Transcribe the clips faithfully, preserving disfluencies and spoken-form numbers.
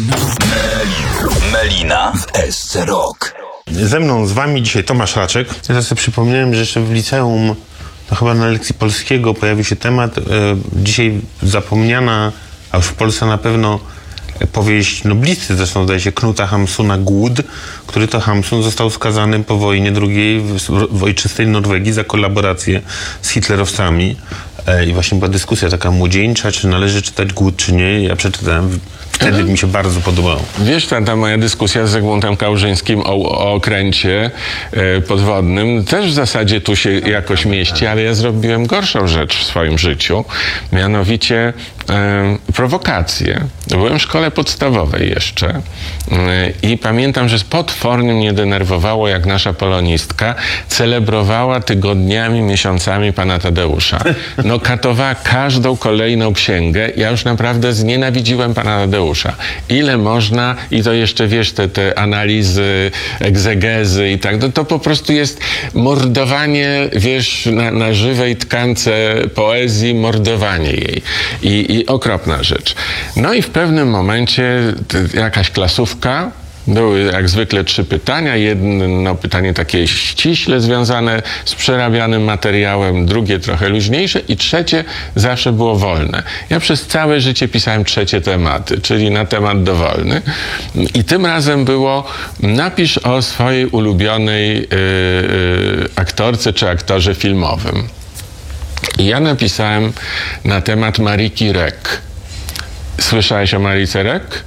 Melina w S C Rock. Ze mną, z wami dzisiaj Tomasz Raczek. Ja sobie przypomniałem, że jeszcze w liceum, no chyba na lekcji polskiego pojawił się temat, e, dzisiaj zapomniana, a już w Polsce na pewno, powieść noblisty, zresztą zdaje się Knuta Hamsuna Głód, który to Hamsun został skazany po wojnie drugiej w, w ojczystej Norwegii za kolaborację z hitlerowcami. E, I właśnie była dyskusja taka młodzieńcza, czy należy czytać Głód, czy nie. Ja przeczytałem, wtedy mi się bardzo podobało. Wiesz, ta, ta moja dyskusja z Zygmuntem Kałużyńskim o, o okręcie e, podwodnym też w zasadzie tu się jakoś mieści, ale ja zrobiłem gorszą rzecz w swoim życiu, mianowicie e, prowokację. Byłem w szkole podstawowej jeszcze e, i pamiętam, że potwornie mnie denerwowało, jak nasza polonistka celebrowała tygodniami, miesiącami pana Tadeusza. No, katowała każdą kolejną księgę. Ja już naprawdę znienawidziłem pana Tadeusza. Ile można, i to jeszcze, wiesz, te, te analizy, egzegezy i tak, to, to po prostu jest mordowanie, wiesz, na, na żywej tkance poezji, mordowanie jej. I, i okropna rzecz. No i w pewnym momencie t, jakaś klasówka, były jak zwykle trzy pytania. Jedno pytanie takie ściśle związane z przerabianym materiałem, drugie trochę luźniejsze i trzecie zawsze było wolne. Ja przez całe życie pisałem trzecie tematy, czyli na temat dowolny. I tym razem było: napisz o swojej ulubionej yy, yy, aktorce czy aktorze filmowym. I ja napisałem na temat Mariki Rek. Słyszałeś o Marice Rek?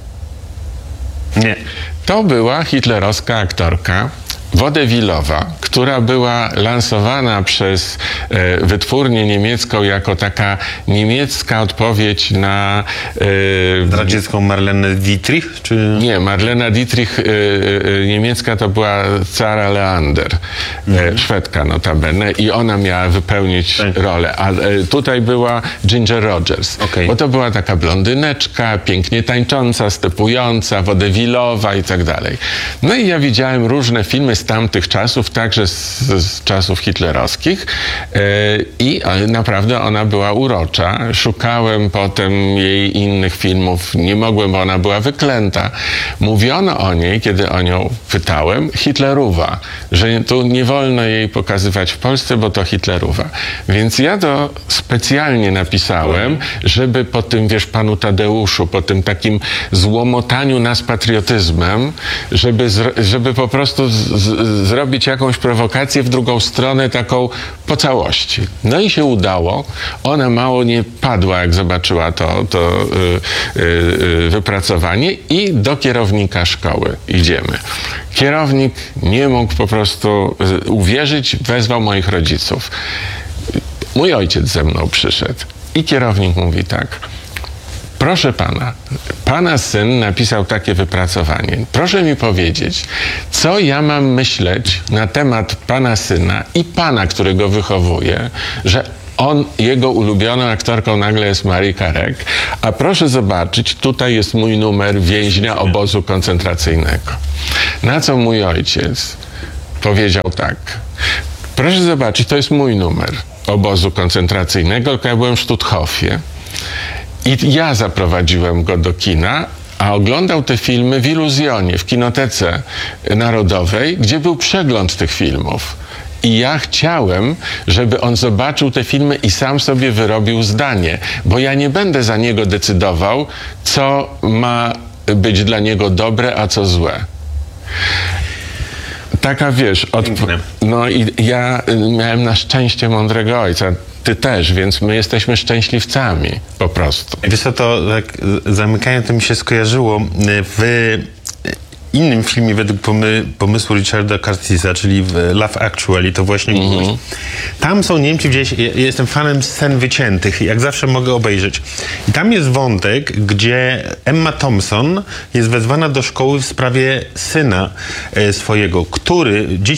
Nie. To była hitlerowska aktorka wodewilowa, która była lansowana przez e, wytwórnię niemiecką jako taka niemiecka odpowiedź na... E, radziecką Marlenę Dietrich? Czy... Nie, Marlena Dietrich e, e, niemiecka to była Zara Leander, mhm. e, Szwedka notabene, i ona miała wypełnić tak. rolę. A e, tutaj była Ginger Rogers, okay. Bo to była taka blondyneczka, pięknie tańcząca, stepująca, wodewilowa i tak dalej. No i ja widziałem różne filmy z tamtych czasów, także z, z czasów hitlerowskich, yy, i naprawdę ona była urocza. Szukałem potem jej innych filmów, nie mogłem, bo ona była wyklęta. Mówiono o niej, kiedy o nią pytałem, Hitlerówa, że tu nie wolno jej pokazywać w Polsce, bo to Hitlerówa. Więc ja to specjalnie napisałem, żeby po tym, wiesz, panu Tadeuszu, po tym takim złomotaniu nas patriotyzmem, żeby, żeby po prostu z, z, zrobić jakąś prowokację w drugą stronę, taką po całości. No i się udało. Ona mało nie padła, jak zobaczyła to, to yy, yy, wypracowanie, i do kierownika szkoły idziemy. Kierownik nie mógł po prostu yy, uwierzyć, wezwał moich rodziców. Mój ojciec ze mną przyszedł i kierownik mówi tak: proszę pana, pana syn napisał takie wypracowanie. Proszę mi powiedzieć, co ja mam myśleć na temat pana syna i pana, który go wychowuje, że on, jego ulubioną aktorką nagle jest Marika Rek, a proszę zobaczyć, tutaj jest mój numer więźnia obozu koncentracyjnego. Na co mój ojciec powiedział tak: proszę zobaczyć, to jest mój numer obozu koncentracyjnego, tylko ja byłem w Stutthofie. I ja zaprowadziłem go do kina, a oglądał te filmy w Iluzjonie, w Kinotece Narodowej, gdzie był przegląd tych filmów. I ja chciałem, żeby on zobaczył te filmy i sam sobie wyrobił zdanie, bo ja nie będę za niego decydował, co ma być dla niego dobre, a co złe. Taka, wiesz, odp- no i ja miałem na szczęście mądrego ojca. Ty też, więc my jesteśmy szczęśliwcami po prostu. Wiesz co, to tak zamykając, to mi się skojarzyło w innym filmie według pomy pomysłu Richarda Curtisa, czyli w Love Actually, to właśnie mm -hmm. Tam są, nie wiem czy widziałeś, ja jestem fanem scen wyciętych, jak zawsze mogę obejrzeć. I tam jest wątek, gdzie Emma Thompson jest wezwana do szkoły w sprawie syna e, swojego, który